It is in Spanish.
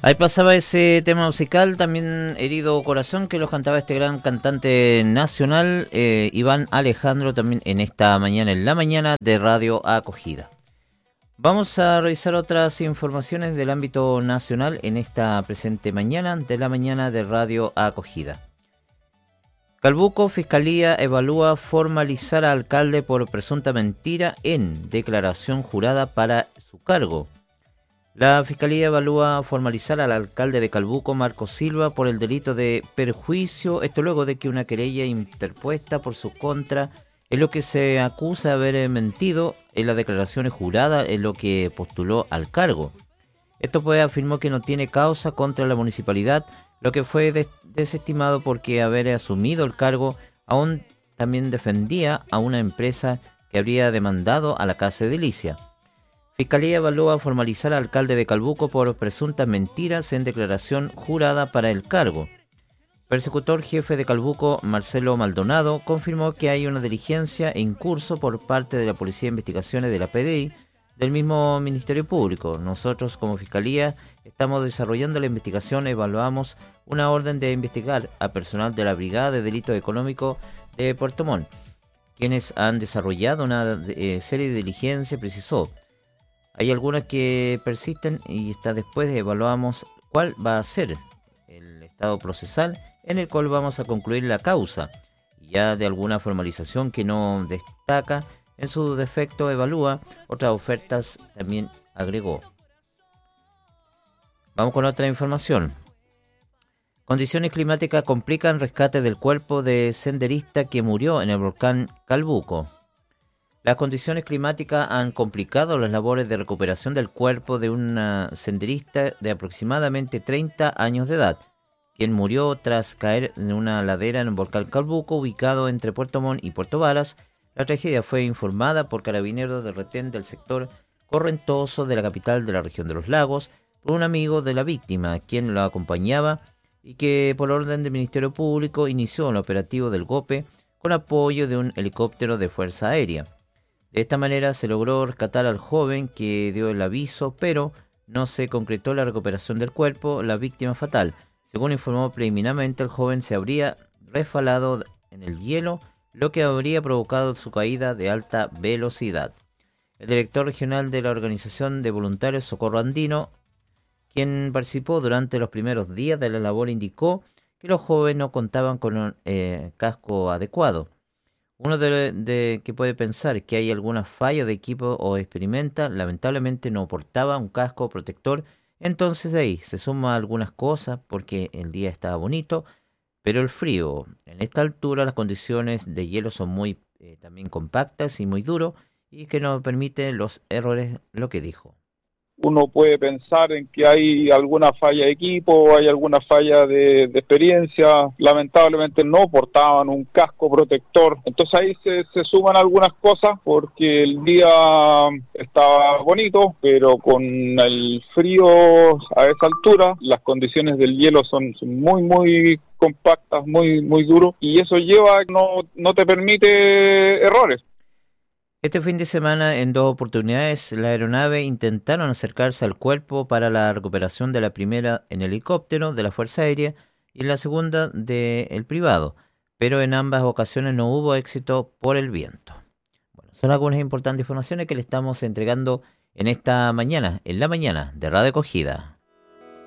Ahí pasaba ese tema musical, también Herido Corazón, que los cantaba este gran cantante nacional, Iván Alejandro, también en esta mañana, en la mañana de Radio Acogida. Vamos a revisar otras informaciones del ámbito nacional en esta presente mañana de la mañana de Radio Acogida. Calbuco, Fiscalía evalúa formalizar a alcalde por presunta mentira en declaración jurada para su cargo. La Fiscalía evalúa formalizar al alcalde de Calbuco, Marcos Silva, por el delito de perjuicio, esto luego de que una querella interpuesta por su contra en lo que se acusa de haber mentido en las declaraciones juradas en lo que postuló al cargo. Esto pues afirmó que no tiene causa contra la municipalidad, lo que fue desestimado porque haber asumido el cargo aún también defendía a una empresa que habría demandado a la Casa Edilicia. Fiscalía evalúa formalizar al alcalde de Calbuco por presuntas mentiras en declaración jurada para el cargo. Persecutor jefe de Calbuco, Marcelo Maldonado, confirmó que hay una diligencia en curso por parte de la Policía de Investigaciones de la PDI del mismo Ministerio Público. Nosotros como Fiscalía estamos desarrollando la investigación, evaluamos una orden de investigar a personal de la Brigada de Delitos Económicos de Puerto Montt, quienes han desarrollado una serie de diligencias, precisó. Hay algunas que persisten y después evaluamos cuál va a ser el estado procesal en el cual vamos a concluir la causa. Ya de alguna formalización que no destaca, en su defecto evalúa otras ofertas, también agregó. Vamos con otra información. Condiciones climáticas complican rescate del cuerpo de senderista que murió en el volcán Calbuco. Las condiciones climáticas han complicado las labores de recuperación del cuerpo de una senderista de aproximadamente 30 años de edad, quien murió tras caer en una ladera en el volcán Calbuco, ubicado entre Puerto Montt y Puerto Varas. La tragedia fue informada por carabineros de retén del sector Correntoso de la capital de la región de los Lagos, por un amigo de la víctima, quien lo acompañaba y que por orden del Ministerio Público inició el operativo del GOPE con apoyo de un helicóptero de Fuerza Aérea. De esta manera se logró rescatar al joven que dio el aviso, pero no se concretó la recuperación del cuerpo, la víctima fatal. Según informó preliminarmente, el joven se habría resbalado en el hielo, lo que habría provocado su caída de alta velocidad. El director regional de la Organización de Voluntarios Socorro Andino, quien participó durante los primeros días de la labor, indicó que los jóvenes no contaban con un casco adecuado. Uno de que puede pensar que hay alguna falla de equipo o experimenta, lamentablemente no portaba un casco protector. Entonces de ahí se suma algunas cosas porque el día estaba bonito, pero el frío. En esta altura las condiciones de hielo son muy también compactas y muy duros y que no permiten los errores, lo que dijo. Uno puede pensar en que hay alguna falla de equipo, hay alguna falla de experiencia. Lamentablemente no portaban un casco protector. Entonces ahí se suman algunas cosas porque el día estaba bonito, pero con el frío a esa altura, las condiciones del hielo son muy compactas, muy duros, y eso lleva a que no te permite errores. Este fin de semana, en 2 oportunidades, la aeronave intentaron acercarse al cuerpo para la recuperación de la primera en helicóptero de la Fuerza Aérea y la segunda del privado, pero en ambas ocasiones no hubo éxito por el viento. Bueno, son algunas importantes informaciones que le estamos entregando en esta mañana, en la mañana de Radio Acogida.